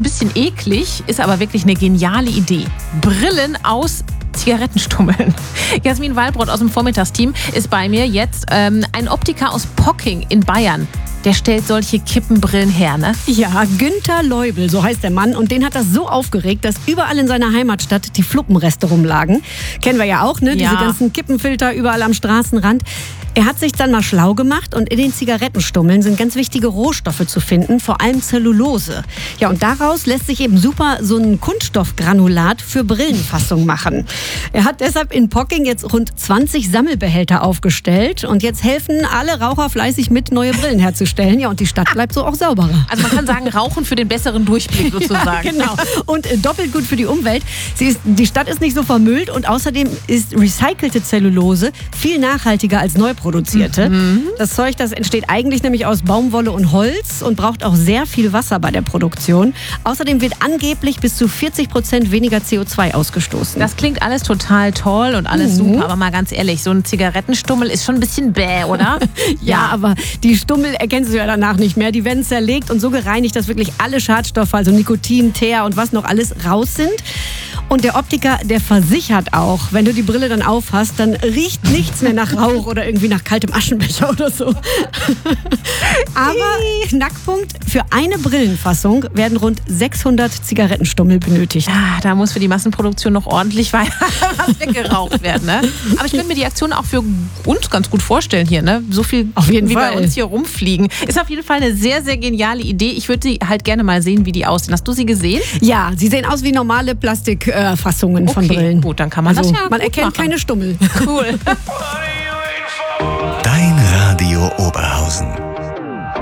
bisschen eklig, ist aber wirklich eine geniale Idee. Brillen aus Zigarettenstummeln. Jasmin Wallbrot aus dem Vormittagsteam ist bei mir jetzt. Ein Optiker aus Pocking in Bayern. Der stellt solche Kippenbrillen her, ne? Ja, Günther Leubel, so heißt der Mann. Und den hat das so aufgeregt, dass überall in seiner Heimatstadt die Fluppenreste rumlagen. Kennen wir ja auch, ne? Ja. Diese ganzen Kippenfilter überall am Straßenrand. Er hat sich dann mal schlau gemacht und in den Zigarettenstummeln sind ganz wichtige Rohstoffe zu finden, vor allem Zellulose. Ja, und daraus lässt sich eben super so ein Kunststoffgranulat für Brillenfassung machen. Er hat deshalb in Pocking jetzt rund 20 Sammelbehälter aufgestellt und jetzt helfen alle Raucher fleißig mit, neue Brillen herzustellen. Ja, und die Stadt bleibt so auch sauberer. Also man kann sagen, Rauchen für den besseren Durchblick sozusagen. Ja, genau. Und doppelt gut für die Umwelt. Die Stadt ist nicht so vermüllt und außerdem ist recycelte Zellulose viel nachhaltiger als neu produzierte. Das Zeug, das entsteht eigentlich nämlich aus Baumwolle und Holz und braucht auch sehr viel Wasser bei der Produktion. Außerdem wird angeblich bis zu 40% weniger CO2 ausgestoßen. Das klingt alles total toll und alles super, aber mal ganz ehrlich, so ein Zigarettenstummel ist schon ein bisschen bäh, oder? Ja, aber die Stummel erkennst du ja danach nicht mehr. Die werden zerlegt und so gereinigt, dass wirklich alle Schadstoffe, also Nikotin, Teer und was noch alles raus sind. Und der Optiker, der versichert auch, wenn du die Brille dann aufhast, dann riecht nichts mehr nach Rauch oder irgendwie nach kaltem Aschenbecher oder so. Aber Knackpunkt, für eine Brillenfassung werden rund 600 Zigarettenstummel benötigt. Ja, da muss für die Massenproduktion noch ordentlich was weggeraucht werden. Ne? Aber ich könnte mir die Aktion auch für uns ganz gut vorstellen hier. Ne? So viel auf jeden wie Fall bei uns hier rumfliegen. Ist auf jeden Fall eine sehr, sehr geniale Idee. Ich würde sie halt gerne mal sehen, wie die aussehen. Hast du sie gesehen? Ja, sie sehen aus wie normale Plastikfassungen von Brillen. Gut, dann kann man Also, das ja man gut erkennt machen. keine Stummel. Cool. Dein Radio Oberhausen.